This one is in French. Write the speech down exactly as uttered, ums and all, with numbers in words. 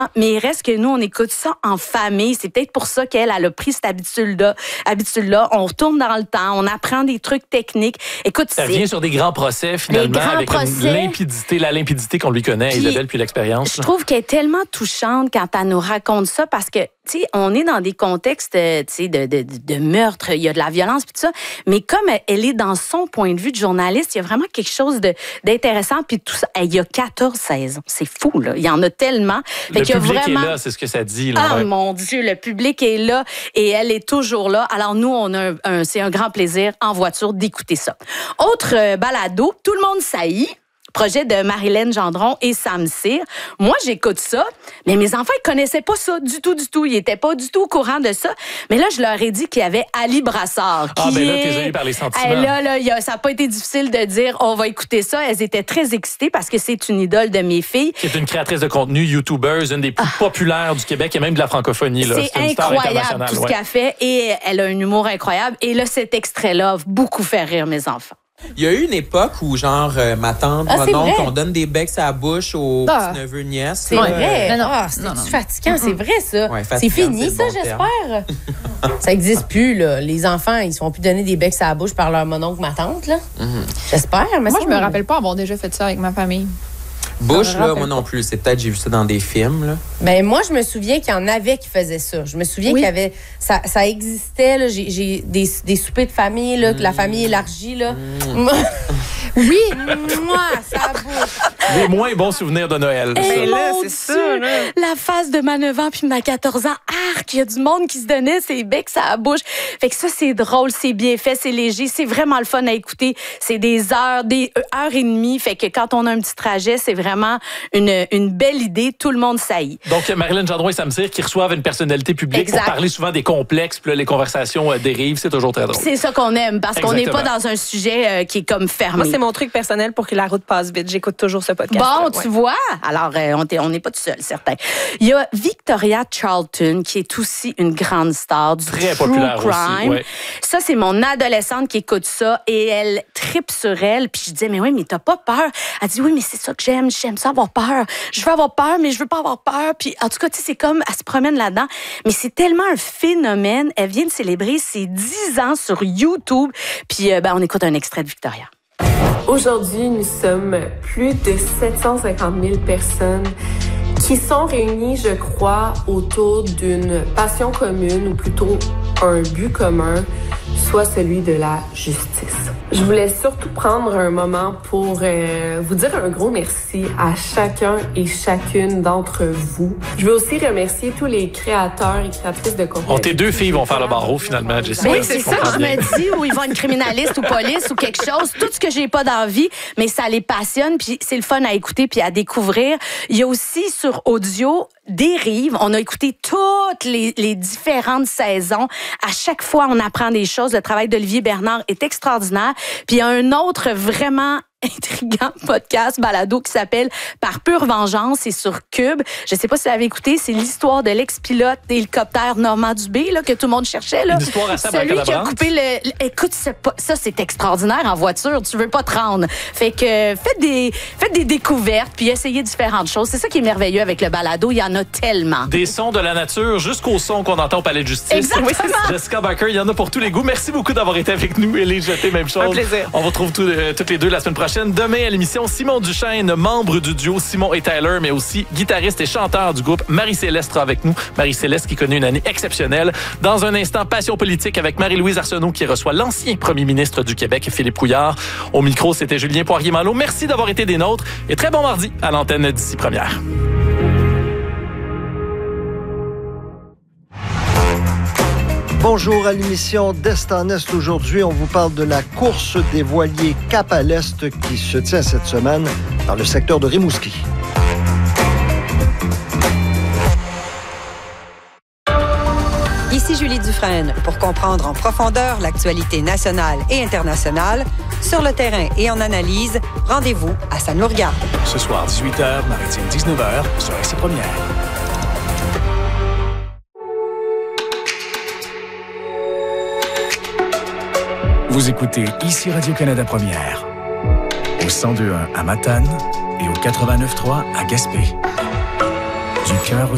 Mais il reste que nous, on écoute ça en famille. C'est peut-être pour ça qu'elle elle a pris cette habitude-là. habitude-là. On retourne dans le temps, on apprend des trucs techniques. Écoute, ça c'est... vient sur des grands procès, finalement, grands avec procès. Une limpidité, la limpidité qu'on lui connaît, puis, Isabelle, puis l'expérience. Je trouve qu'elle est tellement touchante quand elle nous raconte ça, parce que, tu sais, on est dans des contextes, tu sais, de, de, de meurtre, il y a de la violence, puis tout ça, mais comme elle est dans son point de vue de journaliste, il y a vraiment quelque chose de, d'intéressant, puis tout ça. Il y a quatorze saisons. C'est fou, là. Il y en a tellement. Le fait qu'il y a public vraiment... est là, c'est ce que ça dit. Là, Ah, ouais. mon Dieu, le public est là et elle est toujours là. Alors, nous, on a un, un, c'est un grand plaisir en voiture d'écouter ça. Autre euh, balado, Tout le monde saillit. Projet de Marilyn Gendron et Sam Cyr. Moi, j'écoute ça, mais mes enfants, ils connaissaient pas ça du tout, du tout. Ils étaient pas du tout au courant de ça. Mais là, je leur ai dit qu'il y avait Ali Brassard. Qui ah, ben là, est... t'es eu par les sentiments. Elle, là, là, y a, ça n'a pas été difficile de dire, on va écouter ça. Elles étaient très excitées parce que c'est une idole de mes filles. C'est une créatrice de contenu, YouTuber, une des plus ah. populaires du Québec et même de la francophonie. Là. C'est, c'est incroyable tout ce ouais. qu'elle fait et elle a un humour incroyable. Et là, cet extrait-là a beaucoup fait rire mes enfants. Il y a eu une époque où, genre, euh, ma tante, ah, mon oncle, on donne des becs à la bouche aux ah. petits neveux nièces. C'est vrai. Euh, non, non. Ah, c'est non, non. fatigant. C'est vrai, ça. Ouais, c'est fini, c'est ça, bon j'espère. Ça n'existe plus, là. Les enfants, ils ne se font plus donner des becs à la bouche par leur mon oncle, ma tante, là. Mm-hmm. J'espère. Mais moi, ça, je me rappelle pas avoir déjà fait ça avec ma famille. Bouche, là, moi non plus. C'est peut-être, j'ai vu ça dans des films, là. Ben, moi, je me souviens qu'il y en avait qui faisaient ça. Je me souviens oui. qu'il y avait, ça, ça existait, là. J'ai, j'ai des, des soupers de famille, là, mmh. la famille élargie, là. Mmh. Oui, moi, ça bouge. Les moins bons souvenirs de Noël. Et là, c'est ça, là. La face de ma neuf ans puis ma quatorze ans, arc, il y a du monde qui se donnait ses becs à la bouche. Fait que ça, c'est drôle, c'est bien fait, c'est léger, c'est vraiment le fun à écouter. C'est des heures, des heures et demie. Fait que quand on a un petit trajet, c'est vraiment une, une belle idée. Tout le monde saillit. Donc, Marilyn Gendron et Sam Cyr qui reçoivent une personnalité publique exact. Pour parler souvent des complexes, puis là, les conversations euh, dérivent. C'est toujours très drôle. C'est ça qu'on aime, parce Exactement. Qu'on n'est pas dans un sujet euh, qui est comme fermé. Moi, c'est mon truc personnel pour que la route passe vite. J'écoute toujours ce podcast. Bon, ouais. tu vois? Alors, euh, on n'est pas tout seul, certain. Il y a Victoria Charlton, qui est aussi une grande star du très true populaire crime. Aussi, ouais. Ça, c'est mon adolescente qui écoute ça et elle tripe sur elle. Puis je disais, mais oui, mais t'as pas peur? Elle dit, oui, mais c'est ça que j'aime. J'aime ça avoir peur. Je veux avoir peur, mais je veux pas avoir peur. Puis en tout cas, tu sais, c'est comme, elle se promène là-dedans. Mais c'est tellement un phénomène. Elle vient de célébrer ses dix ans sur YouTube. Puis euh, ben, on écoute un extrait de Victoria. Aujourd'hui, nous sommes plus de sept cent cinquante mille personnes qui sont réunies, je crois, autour d'une passion commune, ou plutôt un but commun, soit celui de la justice. Je voulais surtout prendre un moment pour euh, vous dire un gros merci à chacun et chacune d'entre vous. Je veux aussi remercier tous les créateurs et créatrices de contenu. Oh, tes deux filles vont faire le barreau, finalement, Jessica. Oui, c'est ça. Je me dis, où ils vont être criminalistes ou police ou quelque chose. Tout ce que j'ai pas d'envie, mais ça les passionne, puis c'est le fun à écouter puis à découvrir. Il y a aussi sur audio Dérive. On a écouté toutes les, les différentes saisons. À chaque fois, on apprend des choses. Le travail d'Olivier Bernard est extraordinaire. Puis il y a un autre vraiment intriguant podcast balado qui s'appelle Par pure vengeance, c'est sur Cube. Je sais pas si vous l'avez écouté, c'est l'histoire de l'ex-pilote d'hélicoptère Normand Dubé là, que tout le monde cherchait. Là. Une histoire à ça, celui qui a coupé le... le écoute, pas, ça, c'est extraordinaire en voiture. Tu veux pas te rendre. Fait que faites des, faites des découvertes puis essayez différentes choses. C'est ça qui est merveilleux avec le balado. Il y en a tellement. Des sons de la nature jusqu'au son qu'on entend au Palais de justice. Exactement. Jessica Barker, il y en a pour tous les goûts. Merci beaucoup d'avoir été avec nous. Élie Jeté, même chose. Un plaisir. On vous retrouve tous, euh, toutes les deux la semaine prochaine. Demain à l'émission, Simon Duchesne, membre du duo Simon et Tyler, mais aussi guitariste et chanteur du groupe. Marie-Céleste sera avec nous. Marie-Céleste qui connaît une année exceptionnelle. Dans un instant, Passion politique avec Marie-Louise Arsenault qui reçoit l'ancien premier ministre du Québec, Philippe Couillard. Au micro, c'était Julien Poirier-Malo. Merci d'avoir été des nôtres et très bon mardi à l'antenne d'ici première. Bonjour à l'émission d'Est en Est. Aujourd'hui, on vous parle de la course des voiliers Cap à l'Est qui se tient cette semaine dans le secteur de Rimouski. Ici Julie Dufresne pour comprendre en profondeur l'actualité nationale et internationale. Sur le terrain et en analyse, rendez-vous à Ça nous regarde. Ce soir, dix-huit heures, Maritime dix-neuf heures, sur S C Première. Vous écoutez ici Radio-Canada Première, au cent deux point un à Matane et au quatre-vingt-neuf point trois à Gaspé. Du cœur au